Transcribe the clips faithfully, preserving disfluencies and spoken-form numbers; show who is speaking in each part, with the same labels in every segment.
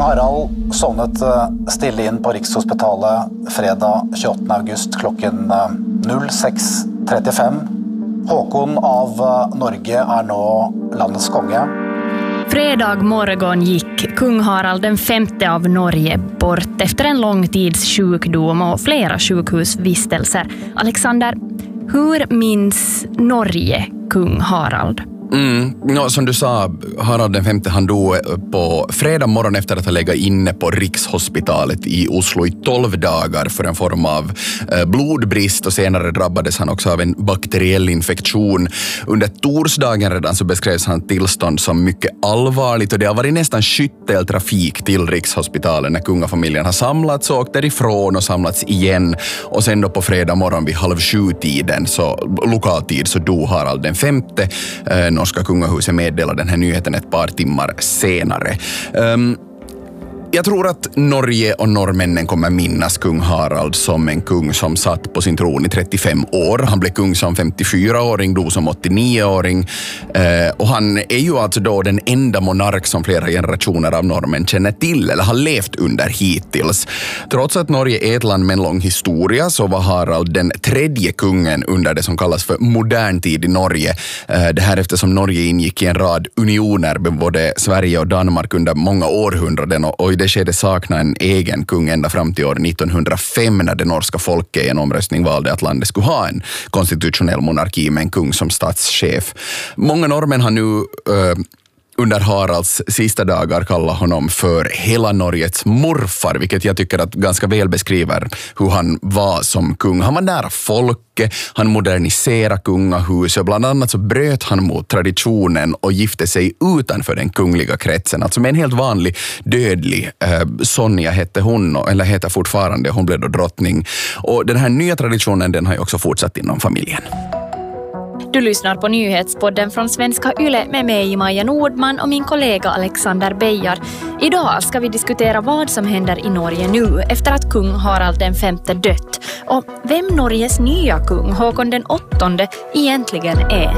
Speaker 1: Harald sovnet stille inn på Rikshospitalet fredag tjugoåttonde august klokken sex trettiofem. Håkon av Norge är nå landets konge.
Speaker 2: Fredag morgon gick kung Harald den femte av Norge bort efter en lång tids sjukdom och flera sjukhusvistelser. Alexander, hur minns Norge kung Harald?
Speaker 3: Mm, no, som du sa, Harald den femte han dog på fredag morgon efter att ha legat inne på Rikshospitalet i Oslo i tolv dagar för en form av eh, blodbrist, och senare drabbades han också av en bakteriell infektion. Under torsdagen redan så beskrevs han tillstånd som mycket allvarligt, och det har varit nästan skytteltrafik till Rikshospitalet när kungafamiljen har samlats och åkt därifrån och samlats igen, och sen då på fredag morgon vid halv sju tiden, så lokaltid, så dog Harald den femte. Eh, Norska kungahuset meddelade den här nyheten ett par timmar senare. Um, Jag tror att Norge och norrmännen kommer minnas kung Harald som en kung som satt på sin tron i trettiofem år. Han blev kung som femtiofyraåring, dog som åttionioåring. Eh, och han är ju alltså då den enda monark som flera generationer av norrmän känner till eller har levt under hittills. Trots att Norge är ett land med en lång historia, så var Harald den tredje kungen under det som kallas för modern tid i Norge. Eh, det här eftersom Norge ingick i en rad unioner med både Sverige och Danmark under många århundraden, och, och det skedde sakna en egen kung ända fram till år nittonhundrafem när det norska folket i en omröstning valde att landet skulle ha en konstitutionell monarki med en kung som statschef. Många norrmän har nu äh, under Haralds sista dagar kallar honom för hela Norges morfar, vilket jag tycker att ganska väl beskriver hur han var som kung. Han var nära folket, han moderniserade kungahuset, bland annat så bröt han mot traditionen och gifte sig utanför den kungliga kretsen. Alltså med en helt vanlig dödlig eh, Sonja hette hon, eller heter fortfarande, hon blev då drottning. Och den här nya traditionen, den har ju också fortsatt inom familjen.
Speaker 2: Du lyssnar på nyhetspodden från Svenska Yle med mig, Maja Nordman, och min kollega Alexander Beijar. Idag ska vi diskutera vad som händer i Norge nu efter att kung Harald den femte dött, och vem Norges nya kung Håkon den åttonde egentligen är.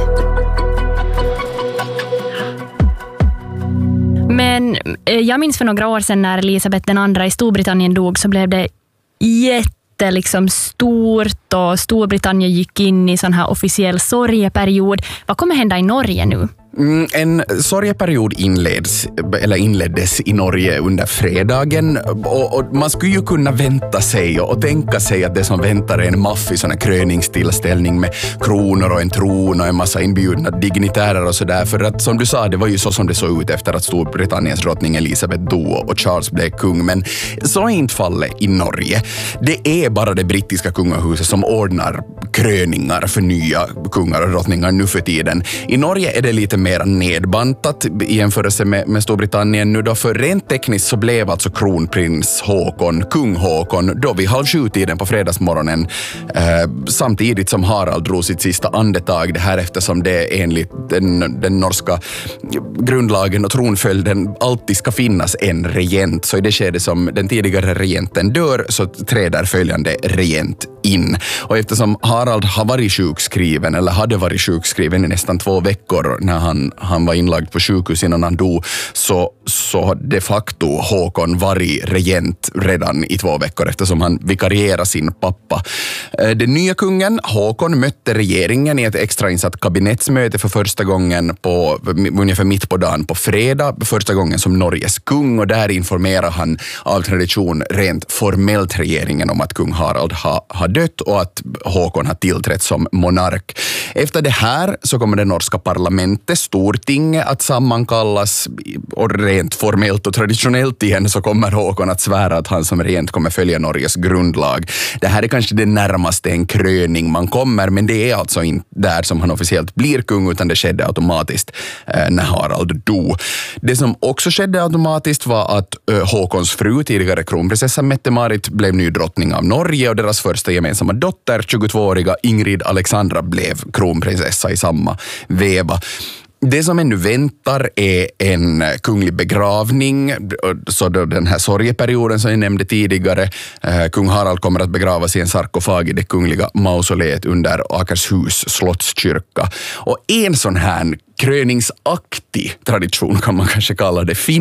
Speaker 2: Men jag minns för några år sedan när Elisabeth den andra i Storbritannien dog, så blev det jätte liksom stort, och Storbritannien gick in i sån här officiell sorgeperiod. Vad kommer hända i Norge nu?
Speaker 3: Mm, en sorgeperiod inleds, eller inleddes i Norge under fredagen, och, och man skulle ju kunna vänta sig och, och tänka sig att det som väntar är en maffig sån här kröningstillställning med kronor och en tron och en massa inbjudna dignitärer och sådär, för att som du sa, det var ju så som det såg ut efter att Storbritanniens drottning Elisabeth dog och Charles blev kung, men så är inte fallet i Norge. Det är bara det brittiska kungahuset som ordnar kröningar för nya kungar och drottningar nu för tiden. I Norge är det lite mer nedbantat i jämförelse med, med Storbritannien nu då, för rent tekniskt så blev alltså kronprins Håkon, kung Håkon, då vid halv sju tiden på fredagsmorgonen, eh, samtidigt som Harald drog sitt sista andetag. Det här eftersom det enligt den, den norska grundlagen och tronföljden alltid ska finnas en regent, så i det skede som den tidigare regenten dör så träder följande regent in. Och eftersom Harald har varit sjukskriven eller hade varit sjukskriven i nästan två veckor när han, han var inlagd på sjukhus innan han dog, så, så de facto Håkon varit regent redan i två veckor eftersom han vikarierar sin pappa. Den nya kungen Håkon mötte regeringen i ett extrainsatt kabinettsmöte för första gången på ungefär mitt på dagen på fredag, första gången som Norges kung, och där informerar han av tradition rent formellt regeringen om att kung Harald har, har dött och att Håkon har tillträtt som monark. Efter det här så kommer det norska parlamentet, Stortinget, att sammankallas, och rent formellt och traditionellt igen så kommer Håkon att svära att han som regent kommer följa Norges grundlag. Det här är kanske det närmaste en kröning man kommer, men det är alltså inte där som han officiellt blir kung, utan det skedde automatiskt eh, när Harald dog. Det som också skedde automatiskt var att eh, Håkons fru, tidigare kronprinsessa Mette-Marit, blev ny drottning av Norge, och deras första gemensamma dotter, tjugotvååriga Ingrid Alexandra, blev kronprinsessa i samma veva. Det som ännu väntar är en kunglig begravning, så då den här sorgeperioden som jag nämnde tidigare. Kung Harald kommer att begravas i en sarkofag i det kungliga mausoleet under Akershus slottskyrka. Och en sån här kröningsaktig tradition kan man kanske kalla det finns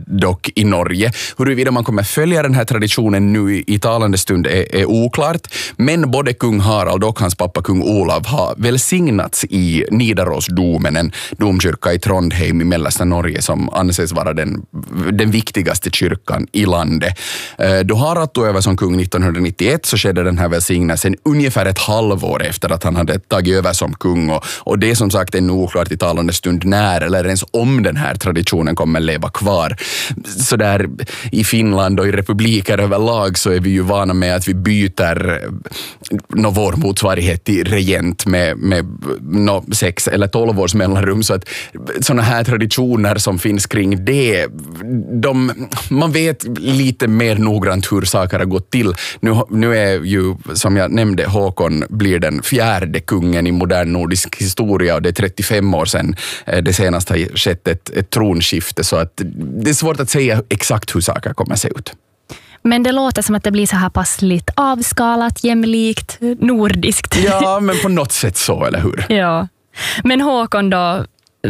Speaker 3: dock i Norge. Huruvida man kommer följa den här traditionen nu i talande stund är, är oklart, men både kung Harald och hans pappa kung Olav har välsignats i Nidarosdomen, en domkyrka i Trondheim i mellersta Norge som anses vara den, den viktigaste kyrkan i landet. Då Harald tog över som kung nittonhundranittioett så skedde den här välsignelsen ungefär ett halvår efter att han hade tagit över som kung, och, och det är som sagt ännu oklart i talande stund när eller ens om den här traditionen kommer leva kvar. Så där i Finland och i republiker överlag så är vi ju vana med att vi byter no, vår motsvarighet till regent med, med no, sex eller tolv års mellanrum, så att sådana här traditioner som finns kring det, de, man vet lite mer noggrant hur saker har gått till. Nu, nu är ju, som jag nämnde, Håkon blir den fjärde kungen i modern nordisk historia, och det är trettiofem år sedan det senast har skett ett, ett tronskifte, så att det är svårt att säga exakt hur saker kommer se ut.
Speaker 2: Men det låter som att det blir så här passligt avskalat, jämlikt, nordiskt.
Speaker 3: Ja, men på något sätt så, eller hur?
Speaker 2: Ja. Men Håkon då,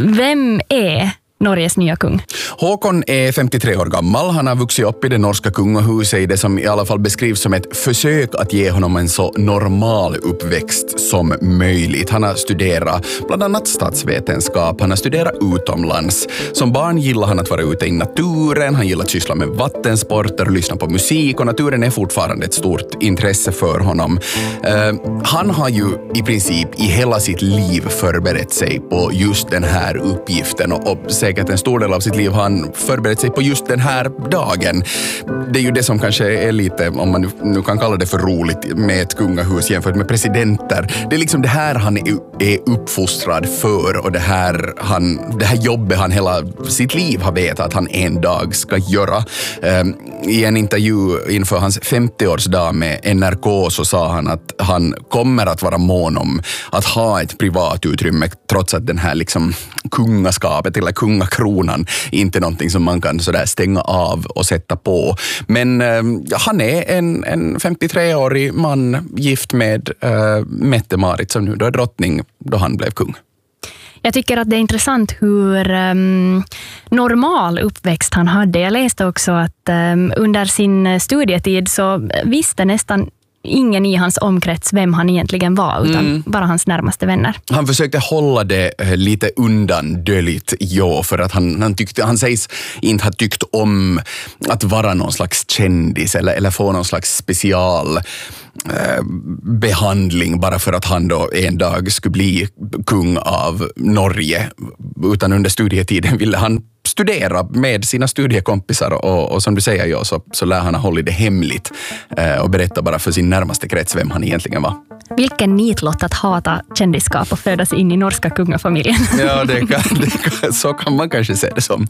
Speaker 2: vem är Norges nya kung?
Speaker 3: Håkon är femtiotre år gammal. Han har vuxit upp i det norska kungahuset i det som i alla fall beskrivs som ett försök att ge honom en så normal uppväxt som möjligt. Han har studerat bland annat statsvetenskap. Han har studerat utomlands. Som barn gillar han att vara ute i naturen. Han gillar att syssla med vattensporter och lyssna på musik, och naturen är fortfarande ett stort intresse för honom. Uh, han har ju i princip i hela sitt liv förberett sig på just den här uppgiften, och, och säkert en stor del av sitt liv har han förberett sig på just den här dagen. Det är ju det som kanske är lite, om man nu, nu kan kalla det för roligt med ett kungahus jämfört med presidenter. Det är liksom det här han är, är uppfostrad för, och det här, han, det här jobbet han hela sitt liv har vetat att han en dag ska göra. Um, I en intervju inför hans femtioårsdag med N R K så sa han att han kommer att vara mån om att ha ett privat utrymme, trots att den här liksom kungaskapet eller kungakronan inte någonting som man kan sådär stänga av och sätta på. Men eh, han är en, en femtiotre-årig man gift med eh, Mette-Marit som nu då är drottning då han blev kung.
Speaker 2: Jag tycker att det är intressant hur um, normal uppväxt han hade. Jag läste också att um, under sin studietid så visste nästan ingen i hans omkrets vem han egentligen var, utan mm. bara hans närmaste vänner.
Speaker 3: Han försökte hålla det lite undan döligt, ja, för att han, han, tyckte, han sägs inte ha tyckt om att vara någon slags kändis eller, eller få någon slags special eh, behandling bara för att han då en dag skulle bli kung av Norge. Utan under studietiden ville han studera med sina studiekompisar, och, och som du säger, ja, så, så lär han ha hållit det hemligt eh, och berätta bara för sin närmaste krets vem han egentligen var.
Speaker 2: Vilken nitlott att hata kändisskap och födas in i norska kungafamiljen.
Speaker 3: Ja, det kan, det kan, så kan man kanske se det som.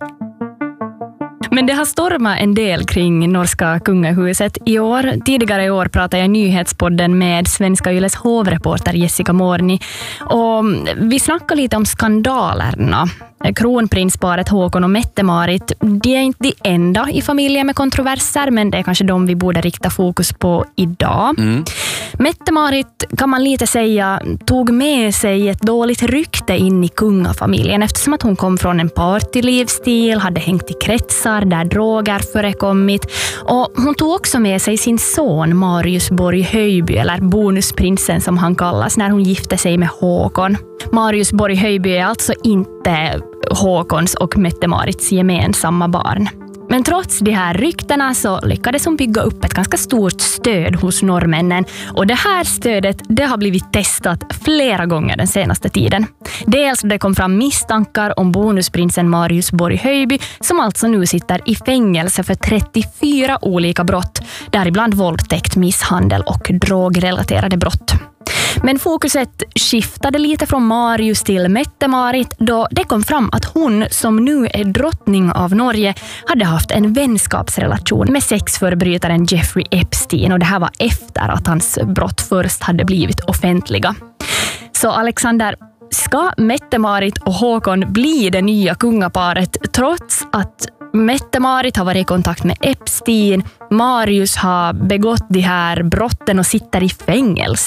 Speaker 2: Men det har stormat en del kring norska kungahuset i år. Tidigare i år pratade jag i Nyhetspodden med Svenska Yles hovreporter Jessica Morni. Och vi snackade lite om skandalerna. Kronprinsparet Håkon och Mette-Marit, de är inte de enda i familjen med kontroverser, men det är kanske de vi borde rikta fokus på idag. Mm. Mette-Marit, kan man lite säga, tog med sig ett dåligt rykte in i kungafamiljen eftersom att hon kom från en partylivsstil, hade hängt i kretsar där droger förekommit, och hon tog också med sig sin son Marius Borg Höjby, eller bonusprinsen som han kallas, när hon gifte sig med Håkon. Marius Borg Höjby är alltså inte Håkons och Mette-Marits gemensamma barn. Men trots de här ryktena så lyckades hon bygga upp ett ganska stort stöd hos norrmännen, och det här stödet det har blivit testat flera gånger den senaste tiden. Dels det kom fram misstankar om bonusprinsen Marius Borg Höjby, som alltså nu sitter i fängelse för trettiofyra olika brott, däribland våldtäkt, misshandel och drogrelaterade brott. Men fokuset skiftade lite från Marius till Mette-Marit då det kom fram att hon, som nu är drottning av Norge, hade haft en vänskapsrelation med sexförbrytaren Jeffrey Epstein, och det här var efter att hans brott först hade blivit offentliga. Så Alexander, ska Mette-Marit och Håkon bli det nya kungaparet trots att Mette-Marit har varit i kontakt med Epstein, Marius har begått de här brotten och sitter i fängelse?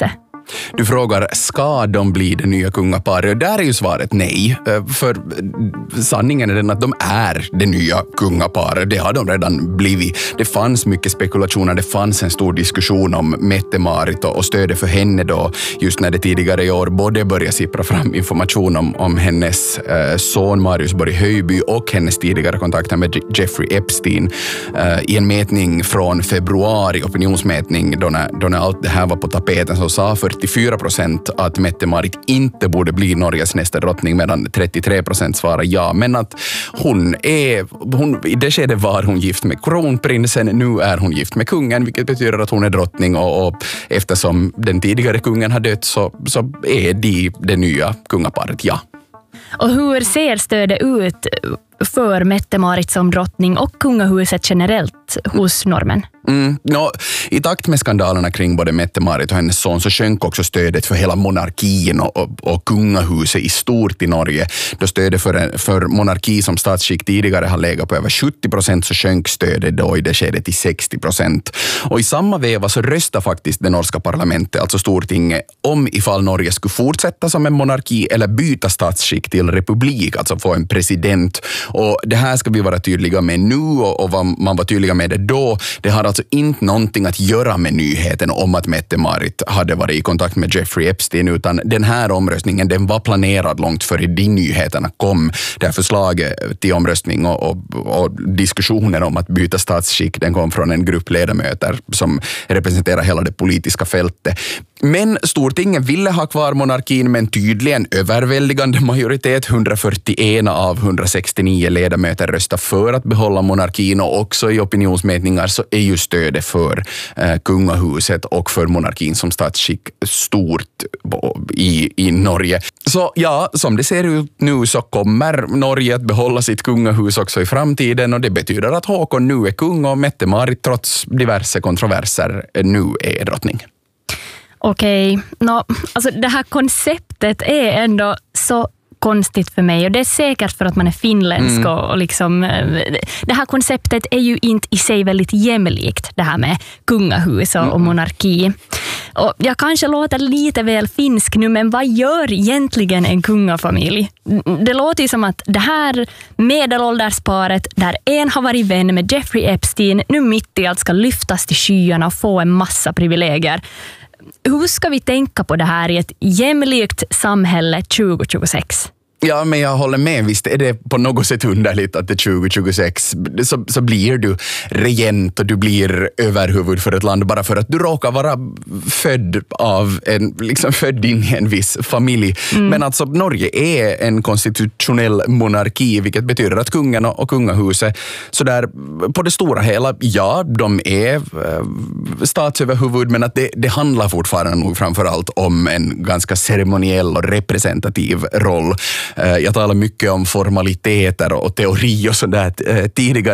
Speaker 3: Du frågar, ska de bli det nya kungaparet? Där är ju svaret nej. För sanningen är den att de är det nya kungaparet. Det har de redan blivit. Det fanns mycket spekulationer. Det fanns en stor diskussion om Mette-Marit och stödet för henne då. Just när det tidigare i år både började sippra fram information om, om hennes eh, son Marius Borg-Höjby och hennes tidigare kontakter med Jeffrey Epstein. Eh, I en mätning från februari, opinionsmätning, då när, då när allt det här var på tapeten, så sa fyrtiofyra procent att Mette-Marit inte borde bli Norges nästa drottning, medan trettiotre procent svarade ja. Men att hon är, hon, i det skedet var hon gift med kronprinsen, nu är hon gift med kungen, vilket betyder att hon är drottning, och, och eftersom den tidigare kungen har dött så, så är de det nya kungaparet, ja.
Speaker 2: Och hur ser stödet ut för Mette-Marit som drottning och kungahuset generellt hos normen?
Speaker 3: Mm, no, I takt med skandalerna kring både Mette-Marit och hennes son så sjönk också stödet för hela monarkin och, och, och kungahuset i stort i Norge. Då stödet för, för monarki som statsskick tidigare har legat på över sjuttio procent, så sjönk stödet då i det skedet till sextio procent. Och i samma veva så röstar faktiskt det norska parlamentet, alltså Stortinget, om ifall Norge skulle fortsätta som en monarki eller byta statsskick till republik, alltså få en president. Och det här ska vi vara tydliga med nu, och, och vad man var tydliga med det då, det har alltså inte någonting att göra med nyheten om att Mette-Marit hade varit i kontakt med Jeffrey Epstein, utan den här omröstningen, den var planerad långt före de nyheterna kom. Det här förslaget till omröstning och, och, och diskussioner om att byta statsskick, den kom från en grupp ledamöter som representerar hela det politiska fältet. Men Stortinget ville ha kvar monarkin, men tydligen överväldigande majoritet, hundrafyrtioen av hundrasextionio ledamöter röstar för att behålla monarkin, och också i opinionsmätningar så är ju stödet för eh, kungahuset och för monarkin som statsskick stort i, i Norge. Så ja, som det ser ut nu så kommer Norge att behålla sitt kungahus också i framtiden, och det betyder att Håkon nu är kung och Mette-Marit trots diverse kontroverser nu är drottning.
Speaker 2: Okej, no, alltså det här konceptet är ändå så konstigt för mig, och det är säkert för att man är finländsk mm. och, och liksom det här konceptet är ju inte i sig väldigt jämlikt, det här med kungahus och, mm. och monarki. Och jag kanske låter lite väl finsk nu, men vad gör egentligen en kungafamilj? Det låter ju som att det här medelåldersparet där en har varit vän med Jeffrey Epstein nu mitt i allt ska lyftas till skyarna och få en massa privilegier. Hur ska vi tänka på det här i ett jämlikt samhälle tjugo tjugosex?
Speaker 3: Ja, men jag håller med. Visst är det på något sätt underligt att det tjugo tjugosex så, så blir du regent och du blir överhuvud för ett land bara för att du råkar vara född av en, liksom född in i en viss familj. Mm. Men alltså Norge är en konstitutionell monarki, vilket betyder att kungen och kungahuset så där på det stora hela, ja, de är statsöverhuvud, men att det, det handlar fortfarande nog framförallt om en ganska ceremoniell och representativ roll. Jag talar mycket om formaliteter och teori och sådär tidigare